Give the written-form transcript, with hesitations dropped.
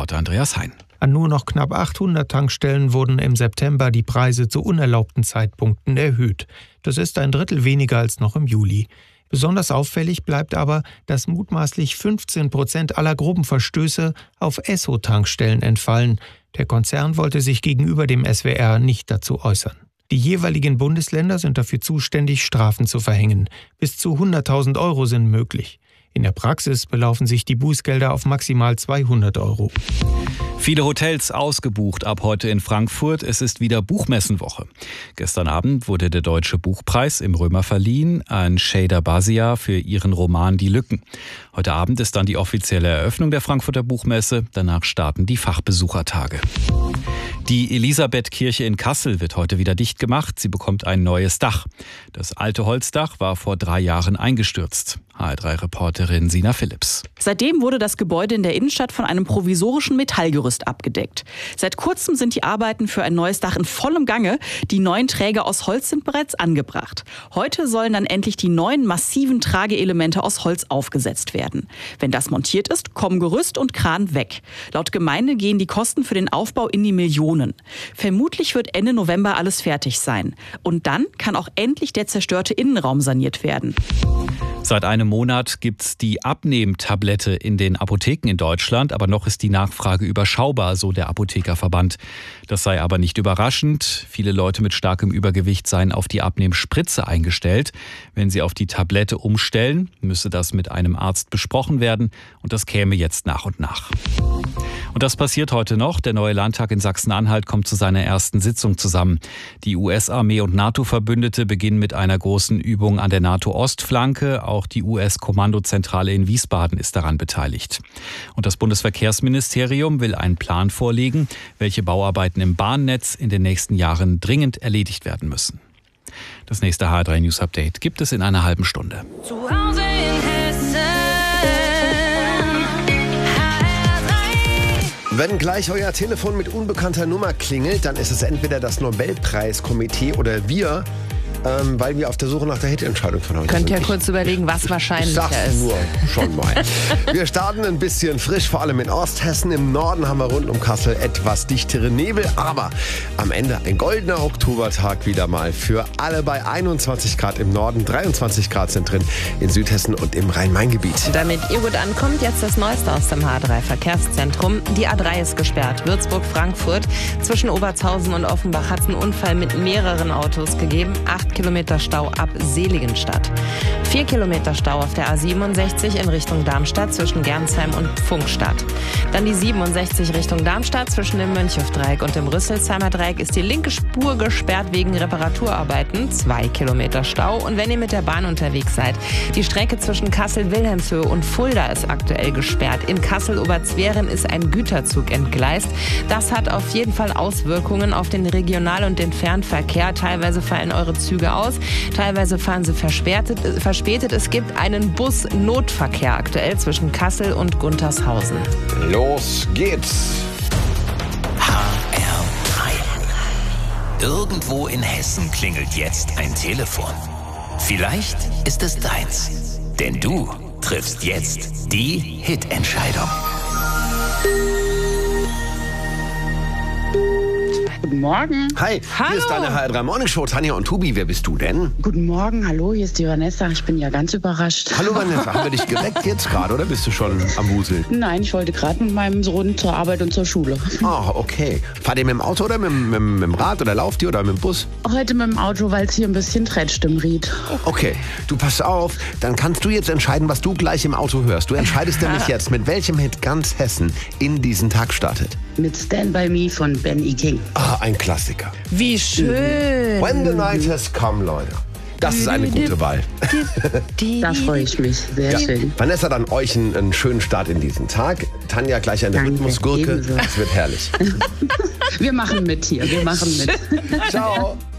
Reporter Andreas Hein. An nur noch knapp 800 Tankstellen wurden im September die Preise zu unerlaubten Zeitpunkten erhöht. Das ist ein Drittel weniger als noch im Juli. Besonders auffällig bleibt aber, dass mutmaßlich 15% aller groben Verstöße auf Esso-Tankstellen entfallen. Der Konzern wollte sich gegenüber dem SWR nicht dazu äußern. Die jeweiligen Bundesländer sind dafür zuständig, Strafen zu verhängen. Bis zu 100.000 € sind möglich. In der Praxis belaufen sich die Bußgelder auf maximal 200 €. Viele Hotels ausgebucht ab heute in Frankfurt. Es ist wieder Buchmessenwoche. Gestern Abend wurde der Deutsche Buchpreis im Römer verliehen an Shada Basia für ihren Roman Die Lücken. Heute Abend ist dann die offizielle Eröffnung der Frankfurter Buchmesse. Danach starten die Fachbesuchertage. Die Elisabethkirche in Kassel wird heute wieder dicht gemacht. Sie bekommt ein neues Dach. Das alte Holzdach war vor 3 Jahren eingestürzt. HR3-Reporterin Sina Philipps. Seitdem wurde das Gebäude in der Innenstadt von einem provisorischen Metallgerüst abgedeckt. Seit kurzem sind die Arbeiten für ein neues Dach in vollem Gange. Die neuen Träger aus Holz sind bereits angebracht. Heute sollen dann endlich die neuen massiven Trageelemente aus Holz aufgesetzt werden. Wenn das montiert ist, kommen Gerüst und Kran weg. Laut Gemeinde gehen die Kosten für den Aufbau in die Millionen. Vermutlich wird Ende November alles fertig sein. Und dann kann auch endlich der zerstörte Innenraum saniert werden. Seit einem Monat gibt's die Abnehmtablette in den Apotheken in Deutschland, aber noch ist die Nachfrage überschaubar, so der Apothekerverband. Das sei aber nicht überraschend. Viele Leute mit starkem Übergewicht seien auf die Abnehmspritze eingestellt. Wenn sie auf die Tablette umstellen, müsse das mit einem Arzt besprochen werden und das käme jetzt nach und nach. Und das passiert heute noch. Der neue Landtag in Sachsen-Anhalt kommt zu seiner ersten Sitzung zusammen. Die US-Armee und NATO-Verbündete beginnen mit einer großen Übung an der NATO-Ostflanke. Auch die US-Kommandozentrale in Wiesbaden ist daran beteiligt. Und das Bundesverkehrsministerium will einen Plan vorlegen, welche Bauarbeiten im Bahnnetz in den nächsten Jahren dringend erledigt werden müssen. Das nächste HR3 News Update gibt es in einer halben Stunde. Zu Hause in Hessen. Wenn gleich euer Telefon mit unbekannter Nummer klingelt, dann ist es entweder das Nobelpreiskomitee oder wir, weil wir auf der Suche nach der Hitentscheidung von heute sind. Könnt ihr kurz überlegen, was wahrscheinlicher ist. Nur schon mal. Wir starten ein bisschen frisch, vor allem in Osthessen. Im Norden haben wir rund um Kassel etwas dichtere Nebel, aber am Ende ein goldener Oktobertag wieder mal für alle bei 21 Grad im Norden, 23 Grad sind drin in Südhessen und im Rhein-Main-Gebiet. Damit ihr gut ankommt, jetzt das Neueste aus dem H3-Verkehrszentrum. Die A3 ist gesperrt, Würzburg-Frankfurt. Zwischen Obertshausen und Offenbach hat es einen Unfall mit mehreren Autos gegeben. 8 Kilometer Stau ab Seligenstadt. 4 Kilometer Stau auf der A67 in Richtung Darmstadt zwischen Gernsheim und Pfungstadt. Dann die 67 Richtung Darmstadt zwischen dem Mönchhofdreieck und dem Rüsselsheimer Dreieck ist die linke Spur gesperrt wegen Reparaturarbeiten. 2 Kilometer Stau. Und wenn ihr mit der Bahn unterwegs seid, die Strecke zwischen Kassel-Wilhelmshöhe und Fulda ist aktuell gesperrt. In Kassel-Oberzweren ist ein Güterzug entgleist. Das hat auf jeden Fall Auswirkungen auf den Regional- und den Fernverkehr. Teilweise fallen eure Züge aus, teilweise fahren sie verspätet. Es gibt einen Bus-Notverkehr aktuell zwischen Kassel und Guntershausen. Los geht's! HR3. Irgendwo in Hessen klingelt jetzt ein Telefon. Vielleicht ist es deins. Denn du triffst jetzt die Hitentscheidung. Guten Morgen. Hi, hier ist deine HR3 Morning Show. Tanja und Tobi, wer bist du denn? Guten Morgen, hallo, hier ist die Vanessa. Ich bin ja ganz überrascht. Hallo Vanessa, haben wir dich geweckt jetzt gerade oder bist du schon am Wuseln? Nein, ich wollte gerade mit meinem Sohn zur Arbeit und zur Schule. Ah, okay. Fahrt ihr mit dem Auto oder mit dem Rad oder lauft ihr oder mit dem Bus? Heute mit dem Auto, weil es hier ein bisschen tretscht im Ried. Okay, du pass auf, dann kannst du jetzt entscheiden, was du gleich im Auto hörst. Du entscheidest nämlich jetzt, mit welchem Hit ganz Hessen in diesen Tag startet. Mit Stand By Me von Ben E. King. Ah, ein Klassiker. Wie schön. When the night has come, Leute. Das ist eine gute Wahl. Da freue ich mich. Sehr schön. Vanessa, dann euch einen schönen Start in diesen Tag. Tanja, gleich eine Rhythmusgurke. Ebenso. Es wird herrlich. Wir machen mit hier. Wir machen mit. Ciao.